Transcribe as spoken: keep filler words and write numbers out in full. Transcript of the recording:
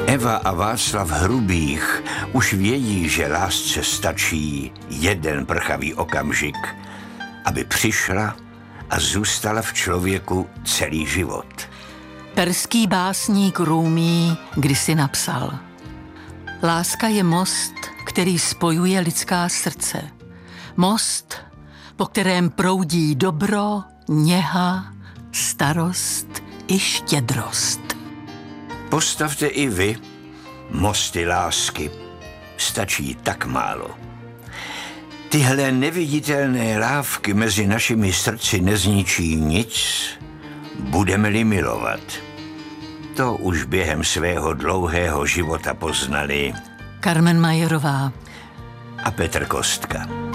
Eva a Václav Hrubých už vědí, že lásce stačí jeden prchavý okamžik, aby přišla a zůstala v člověku celý život. Perský básník Rúmí kdysi napsal: Láska je most, který spojuje lidská srdce. Most, po kterém proudí dobro, něha, starost i štědrost. Postavte i vy mosty lásky. Stačí tak málo. Tyhle neviditelné lávky mezi našimi srdci nezničí nic, budeme-li milovat. To už během svého dlouhého života poznali Karmen Majerová a Petr Kostka.